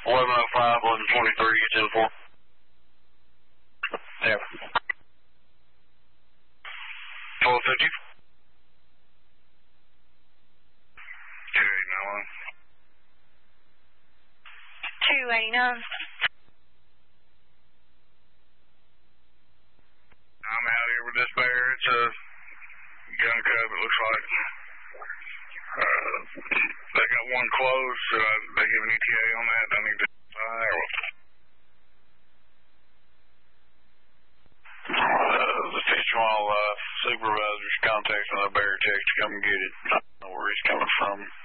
1105, 1123, it's in 4. Yeah. 1250. 289. I'm out here with this bear. It's a gun cub, it looks like. They got one closed, so they give an ETA on that. I need to the Fish and Wildlife supervisor's contacting the bear check to come get it. I don't know where he's coming from.